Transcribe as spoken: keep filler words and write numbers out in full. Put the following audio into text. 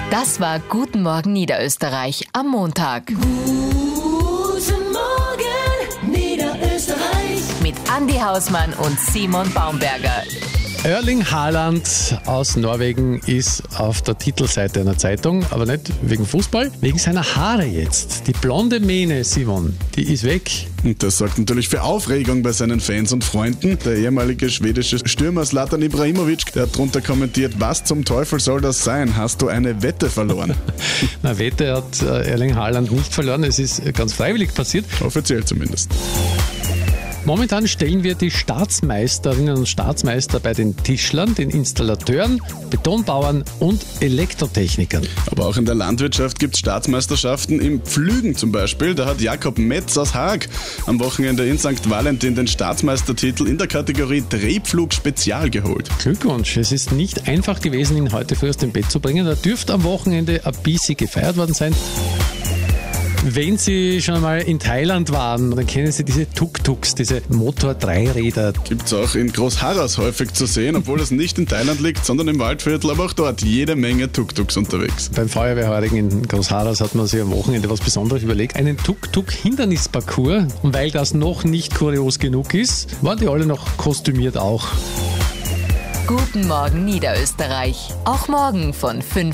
Das war Guten Morgen Niederösterreich am Montag. Guten Morgen Niederösterreich. Mit Andi Hausmann und Simon Baumberger. Erling Haaland aus Norwegen ist auf der Titelseite einer Zeitung, aber nicht wegen Fußball, wegen seiner Haare jetzt. Die blonde Mähne, Simon, die ist weg. Und das sorgt natürlich für Aufregung bei seinen Fans und Freunden. Der ehemalige schwedische Stürmer Zlatan Ibrahimovic, der hat drunter kommentiert, was zum Teufel soll das sein? Hast du eine Wette verloren? Na, Wette hat Erling Haaland nicht verloren, es ist ganz freiwillig passiert. Offiziell zumindest. Momentan stellen wir die Staatsmeisterinnen und Staatsmeister bei den Tischlern, den Installateuren, Betonbauern und Elektrotechnikern. Aber auch in der Landwirtschaft gibt es Staatsmeisterschaften im Pflügen zum Beispiel. Da hat Jakob Metz aus Haag am Wochenende in Sankt Valentin den Staatsmeistertitel in der Kategorie Drehpflug Spezial geholt. Glückwunsch, es ist nicht einfach gewesen, ihn heute früh aus dem Bett zu bringen. Er dürfte am Wochenende ein bisschen gefeiert worden sein. Wenn Sie schon mal in Thailand waren, dann kennen Sie diese Tuk-Tuks, diese Motor-Dreiräder. Gibt es auch in Großharras häufig zu sehen, obwohl es nicht in Thailand liegt, sondern im Waldviertel, aber auch dort jede Menge Tuk-Tuks unterwegs. Beim Feuerwehrheurigen in Großharras hat man sich am Wochenende was Besonderes überlegt. Einen Tuk-Tuk-Hindernisparcours. Und weil das noch nicht kurios genug ist, waren die alle noch kostümiert auch. Guten Morgen Niederösterreich. Auch morgen von fünf